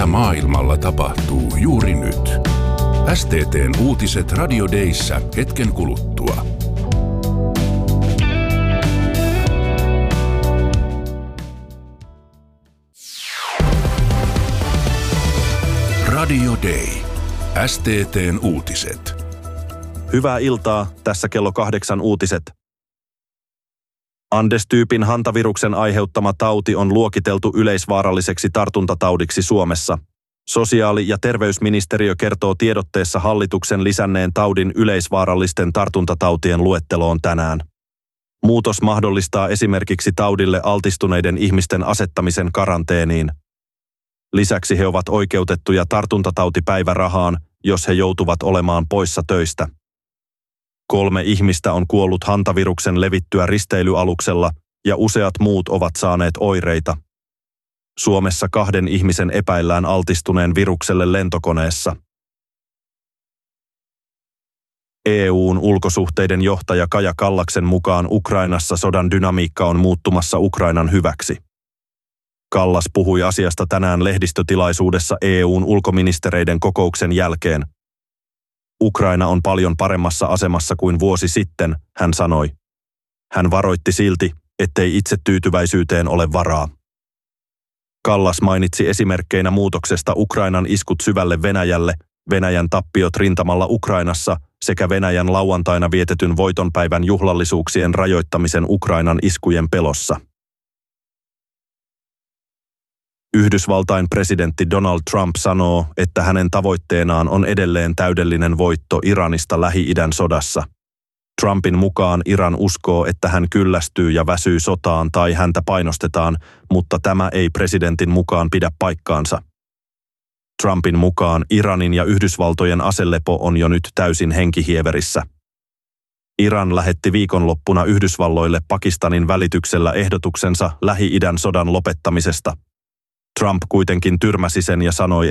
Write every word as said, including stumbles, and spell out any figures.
mitä maailmalla tapahtuu juuri nyt. S T T:n uutiset Radio Dayssä hetken kuluttua. Radio Day. S T T:n uutiset. Hyvää iltaa, tässä kello kahdeksan uutiset. Andes-tyypin hantaviruksen aiheuttama tauti on luokiteltu yleisvaaralliseksi tartuntataudiksi Suomessa. Sosiaali- ja terveysministeriö kertoo tiedotteessa hallituksen lisänneen taudin yleisvaarallisten tartuntatautien luetteloon tänään. Muutos mahdollistaa esimerkiksi taudille altistuneiden ihmisten asettamisen karanteeniin. Lisäksi he ovat oikeutettuja tartuntatautipäivärahaan, jos he joutuvat olemaan poissa töistä. Kolme ihmistä on kuollut hantaviruksen levittyä risteilyaluksella ja useat muut ovat saaneet oireita. Suomessa kahden ihmisen epäillään altistuneen virukselle lentokoneessa. E U:n ulkosuhteiden johtaja Kaja Kallaksen mukaan Ukrainassa sodan dynamiikka on muuttumassa Ukrainan hyväksi. Kallas puhui asiasta tänään lehdistötilaisuudessa E U:n ulkoministereiden kokouksen jälkeen. Ukraina on paljon paremmassa asemassa kuin vuosi sitten, hän sanoi. Hän varoitti silti, ettei itsetyytyväisyyteen ole varaa. Kallas mainitsi esimerkkeinä muutoksesta Ukrainan iskut syvälle Venäjälle, Venäjän tappiot rintamalla Ukrainassa sekä Venäjän lauantaina vietetyn voitonpäivän juhlallisuuksien rajoittamisen Ukrainan iskujen pelossa. Yhdysvaltain presidentti Donald Trump sanoo, että hänen tavoitteenaan on edelleen täydellinen voitto Iranista Lähi-idän sodassa. Trumpin mukaan Iran uskoo, että hän kyllästyy ja väsyy sotaan tai häntä painostetaan, mutta tämä ei presidentin mukaan pidä paikkaansa. Trumpin mukaan Iranin ja Yhdysvaltojen aselepo on jo nyt täysin henkihieverissä. Iran lähetti viikonloppuna Yhdysvalloille Pakistanin välityksellä ehdotuksensa Lähi-idän sodan lopettamisesta. Trump kuitenkin tyrmäsi sen ja sanoi,